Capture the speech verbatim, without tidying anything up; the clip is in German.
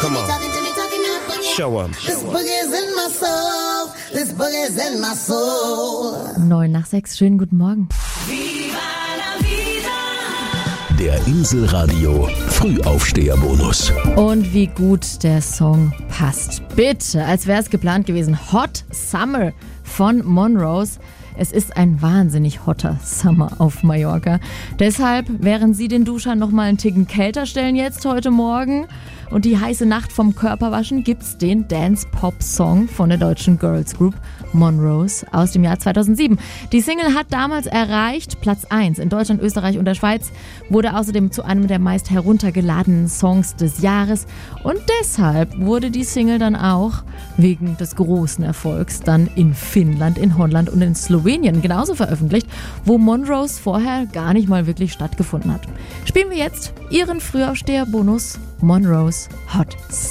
Come on. Show 'em. This boogie's in my soul. This boogie's in my soul. Neun nach sechs, schönen guten Morgen. Der Inselradio Frühaufsteherbonus. Und wie gut der Song passt. Bitte, als wäre es geplant gewesen. Hot Summer von Monrose. Es ist ein wahnsinnig hotter Summer auf Mallorca. Deshalb, während Sie den Duscher noch mal einen Ticken kälter stellen jetzt heute Morgen und die heiße Nacht vom Körper waschen, gibt's den Dance-Pop-Song von der deutschen Girls Group Monrose aus dem Jahr zweitausendsieben. Die Single hat damals erreicht Platz eins in Deutschland, Österreich und der Schweiz, wurde außerdem zu einem der meist heruntergeladenen Songs des Jahres und deshalb wurde die Single dann auch wegen des großen Erfolgs dann in Finnland, in Holland und in Slowenien genauso veröffentlicht, wo Monrose vorher gar nicht mal wirklich stattgefunden hat. Spielen wir jetzt Ihren Frühaufsteher-Bonus Monrose Hot Summer.